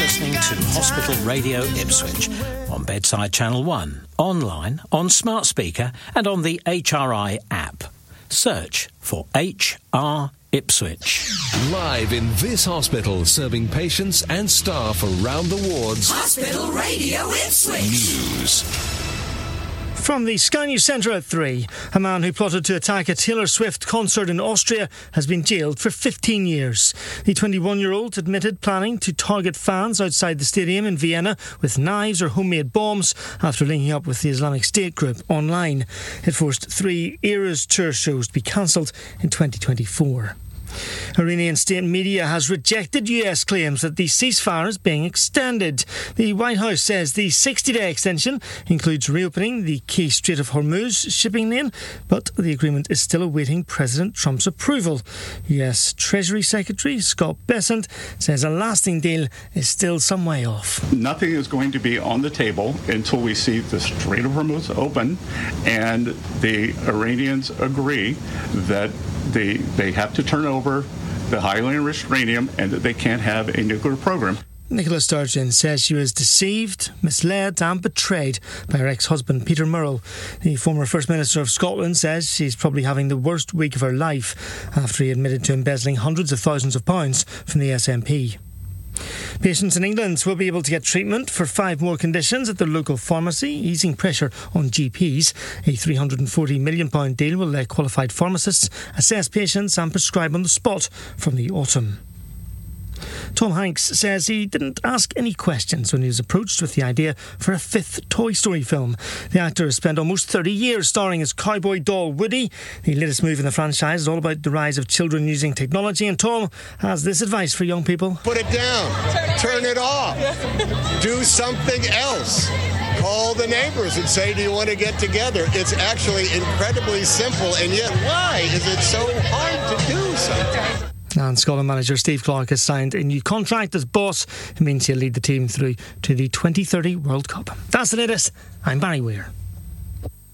listening to Hospital Radio Ipswich on Bedside Channel 1, online, on smart speaker and on the HRI app. Search for HR Ipswich. Live in this hospital, serving patients and staff around the wards. Hospital Radio Ipswich. News. From the Sky News Centre at 3, a man who plotted to attack a Taylor Swift concert in Austria has been jailed for 15 years. The 21-year-old admitted planning to target fans outside the stadium in Vienna with knives or homemade bombs after linking up with the Islamic State group online. It forced 3 Eras tour shows to be cancelled in 2024. Iranian state media has rejected US claims that the ceasefire is being extended. The White House says the 60-day extension includes reopening the key Strait of Hormuz shipping lane, but the agreement is still awaiting President Trump's approval. US Treasury Secretary Scott Bessent says a lasting deal is still some way off. Nothing is going to be on the table until we see the Strait of Hormuz open and the Iranians agree that they have to turn over the highly enriched uranium and that they can't have a nuclear program. Nicola Sturgeon says she was deceived, misled and betrayed by her ex-husband Peter Murrell. The former First Minister of Scotland says she's probably having the worst week of her life after he admitted to embezzling hundreds of thousands of pounds from the SNP. Patients in England will be able to get treatment for 5 more conditions at their local pharmacy, easing pressure on GPs. A £340 million deal will let qualified pharmacists assess patients and prescribe on the spot from the autumn. Tom Hanks says he didn't ask any questions when he was approached with the idea for a 5th Toy Story film. The actor has spent almost 30 years starring as cowboy doll Woody. The latest move in the franchise is all about the rise of children using technology, and Tom has this advice for young people. Put it down. Turn it off. Do something else. Call the neighbors and say, do you want to get together? It's actually incredibly simple, and yet why is it so hard to do something? And Scotland manager Steve Clarke has signed a new contract as boss. It means he'll lead the team through to the 2030 World Cup. That's the latest. I'm Barry Weir.